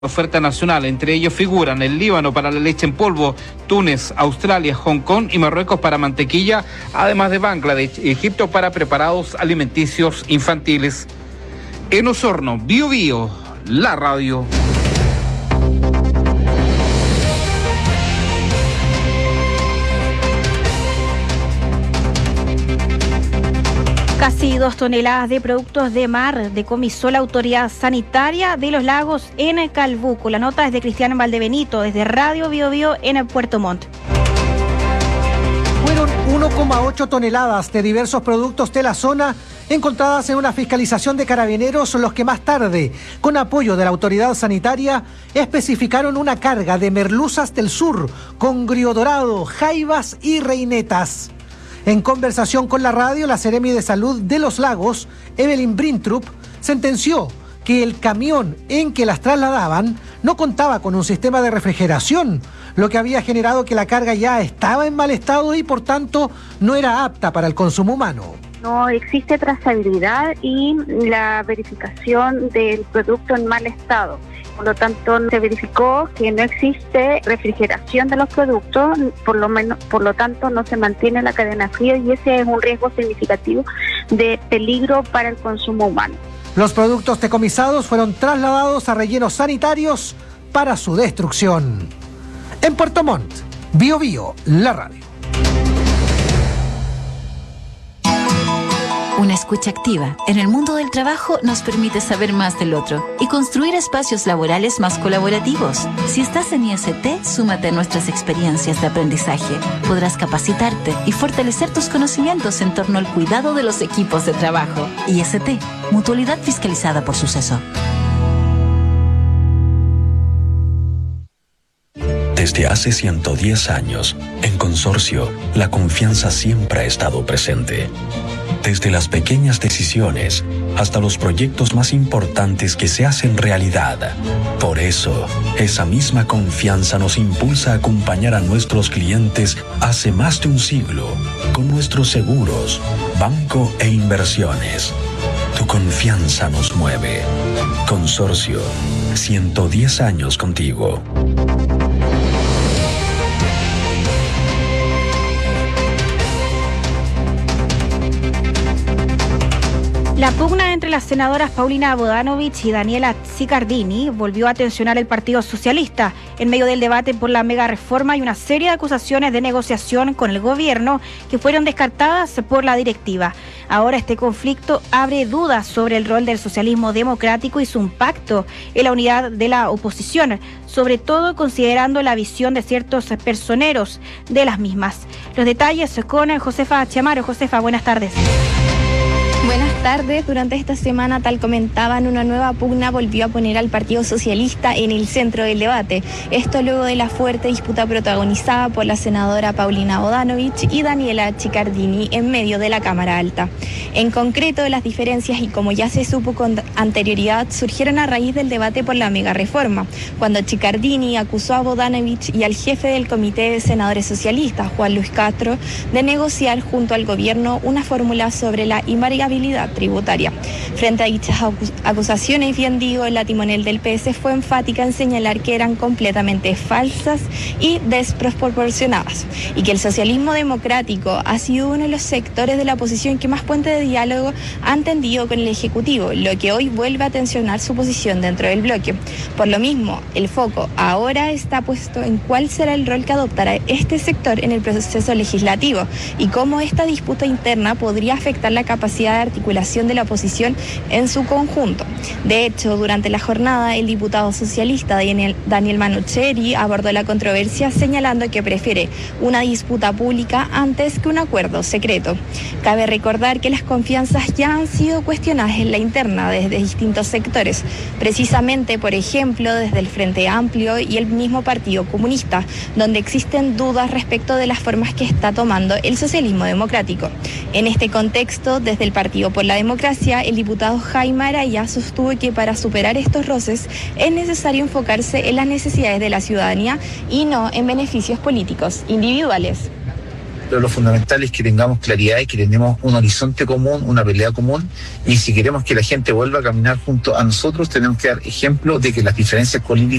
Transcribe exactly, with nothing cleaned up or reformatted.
Oferta nacional, entre ellos figuran el Líbano para la leche en polvo, Túnez, Australia, Hong Kong y Marruecos para mantequilla, además de Bangladesh y Egipto para preparados alimenticios infantiles. En Osorno, Bio Bio, la radio. Casi dos toneladas de productos de mar decomisó la autoridad sanitaria de los lagos en Calbuco. La nota es de Cristian Valdebenito, desde Radio Bio Bio en Puerto Montt. Fueron uno coma ocho toneladas de diversos productos de la zona encontradas en una fiscalización de carabineros, los que más tarde, con apoyo de la autoridad sanitaria, especificaron una carga de merluzas del sur con grillo dorado, jaivas y reinetas. En conversación con la radio, la Seremi de Salud de los Lagos, Evelyn Brintrup, sentenció que el camión en que las trasladaban no contaba con un sistema de refrigeración, lo que había generado que la carga ya estaba en mal estado y por tanto no era apta para el consumo humano. No existe trazabilidad y la verificación del producto en mal estado. Por lo tanto, se verificó que no existe refrigeración de los productos, por lo menos, por lo tanto, no se mantiene la cadena fría y ese es un riesgo significativo de peligro para el consumo humano. Los productos decomisados fueron trasladados a rellenos sanitarios para su destrucción. En Puerto Montt, Bio Bio, la radio. Una escucha activa en el mundo del trabajo nos permite saber más del otro y construir espacios laborales más colaborativos. Si estás en I S T, súmate a nuestras experiencias de aprendizaje. Podrás capacitarte y fortalecer tus conocimientos en torno al cuidado de los equipos de trabajo. I S T, Mutualidad Fiscalizada por Suceso. Desde hace ciento diez años, en Consorcio, la confianza siempre ha estado presente. Desde las pequeñas decisiones hasta los proyectos más importantes que se hacen realidad. Por eso, esa misma confianza nos impulsa a acompañar a nuestros clientes hace más de un siglo con nuestros seguros, banco e inversiones. Tu confianza nos mueve. Consorcio, ciento diez años contigo. La pugna entre las senadoras Paulina Bodanovich y Daniela Ciccardini volvió a tensionar el Partido Socialista en medio del debate por la mega reforma y una serie de acusaciones de negociación con el gobierno que fueron descartadas por la directiva. Ahora este conflicto abre dudas sobre el rol del socialismo democrático y su impacto en la unidad de la oposición, sobre todo considerando la visión de ciertos personeros de las mismas. Los detalles con Josefa Chamaro. Josefa, buenas tardes. Buenas tardes. Durante esta semana, tal comentaban, una nueva pugna volvió a poner al Partido Socialista en el centro del debate. Esto luego de la fuerte disputa protagonizada por la senadora Paulina Bodanovich y Daniela Ciccardini en medio de la Cámara Alta. En concreto, las diferencias, y como ya se supo con anterioridad, surgieron a raíz del debate por la mega reforma, cuando Ciccardini acusó a Bodanovich y al jefe del Comité de Senadores Socialistas, Juan Luis Castro, de negociar junto al gobierno una fórmula sobre la invariabilidad tributaria. Frente a dichas acusaciones, bien digo, la timonel del P S fue enfática en señalar que eran completamente falsas y desproporcionadas, y que el socialismo democrático ha sido uno de los sectores de la oposición que más puente de diálogo han tendido con el Ejecutivo, lo que hoy vuelve a tensionar su posición dentro del bloque. Por lo mismo, el foco ahora está puesto en cuál será el rol que adoptará este sector en el proceso legislativo y cómo esta disputa interna podría afectar la capacidad de articulación de la oposición en su conjunto. De hecho, durante la jornada, el diputado socialista Daniel, Daniel Manucheri abordó la controversia señalando que prefiere una disputa pública antes que un acuerdo secreto. Cabe recordar que las confianzas ya han sido cuestionadas en la interna desde distintos sectores, precisamente, por ejemplo, desde el Frente Amplio y el mismo Partido Comunista, donde existen dudas respecto de las formas que está tomando el socialismo democrático. En este contexto, desde el Partido por la Democracia, el diputado Jaime Araya sostuvo que para superar estos roces es necesario enfocarse en las necesidades de la ciudadanía y no en beneficios políticos individuales. pero lo fundamental es que tengamos claridad y que tenemos un horizonte común, una pelea común, y si queremos que la gente vuelva a caminar junto a nosotros, tenemos que dar ejemplo de que las diferencias políticas